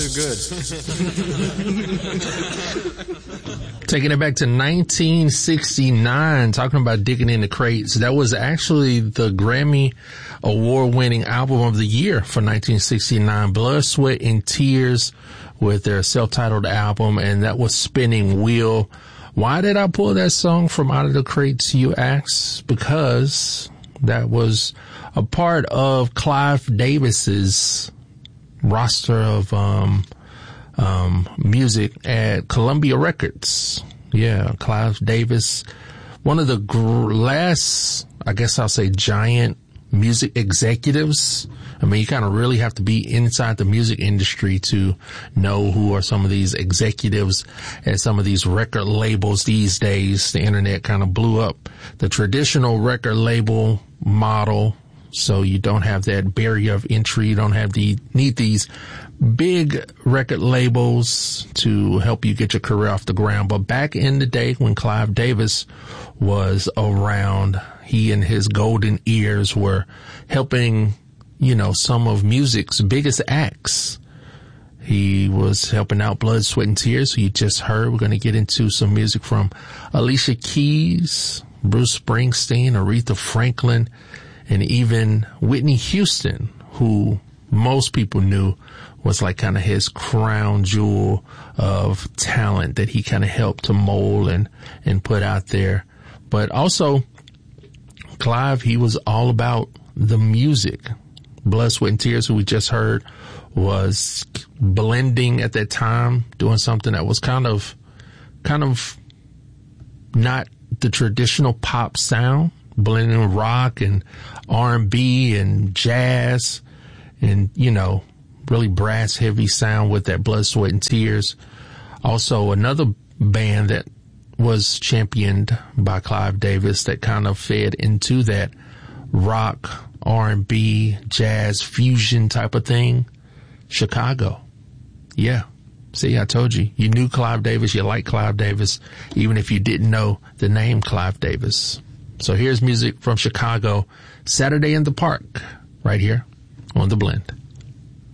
too good. Taking it back to 1969, talking about digging in the crates. That was actually the Grammy award-winning album of the year for 1969, Blood, Sweat, and Tears, with their self-titled album, and that was Spinning Wheel. Why did I pull that song from out of the crates, you ask? Because that was a part of Clive Davis's roster of music at Columbia Records. Yeah, Clive Davis, one of the last, I guess I'll say, giant music executives. I mean, you kind of really have to be inside the music industry to know who are some of these executives at some of these record labels these days. The internet kind of blew up the traditional record label model, so you don't have that barrier of entry. You don't have need these big record labels to help you get your career off the ground. But back in the day when Clive Davis was around, he and his golden ears were helping, some of music's biggest acts. He was helping out Blood, Sweat, and Tears, who you just heard. We're going to get into some music from Alicia Keys, Bruce Springsteen, Aretha Franklin, and even Whitney Houston, who most people knew was like kind of his crown jewel of talent that he kind of helped to mold and put out there. But also, Clive, he was all about the music. Blood, Sweat, and Tears, who we just heard, was blending at that time, doing something that was kind of not the traditional pop sound, blending rock and R&B and jazz and, really brass heavy sound with that Blood, Sweat, and Tears. Also, another band that was championed by Clive Davis that kind of fed into that rock, R&B, jazz, fusion type of thing, Chicago. Yeah. See, I told you. You knew Clive Davis. You liked Clive Davis, even if you didn't know the name Clive Davis. So here's music from Chicago, Saturday in the Park, right here on The Blend.